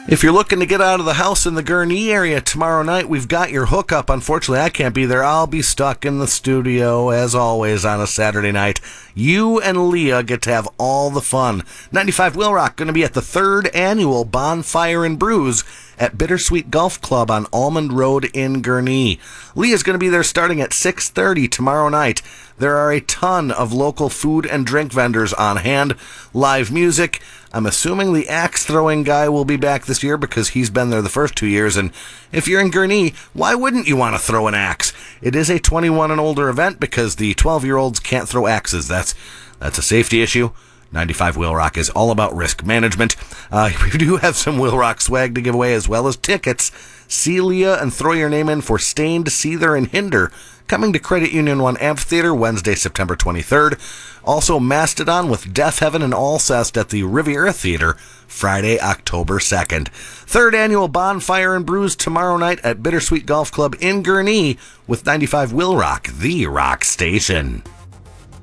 If you're looking to get out of the house in the Gurnee area tomorrow night, we've got your hookup. Unfortunately, I can't be there. I'll be stuck in the studio, as always, on a Saturday night. You and Leah get to have all the fun. 95 Will Rock going to be at the 3rd Annual Bonfire and Brews at Bittersweet Golf Club on Almond Road in Gurnee. Leah's going to be there starting at 6:30 tomorrow night. There are a ton of local food and drink vendors on hand, live music. I'm assuming the axe-throwing guy will be back this year because he's been there the first 2 years, and if you're in Gurnee, why wouldn't you want to throw an axe? It is a 21 and older event because the 12-year-olds can't throw axes. That's a safety issue. 95 Will Rock is all about risk management. We do have some Will Rock swag to give away as well as tickets. See Leah and throw your name in for Stained, Seether, and Hinder, coming to Credit Union 1 Amphitheater Wednesday, September 23rd. Also Mastodon with Death Heaven and Alcest at the Riviera Theater Friday, October 2nd. 3rd Annual Bonfire and Brews tomorrow night at Bittersweet Golf Club in Gurnee with 95 Will Rock, the rock station.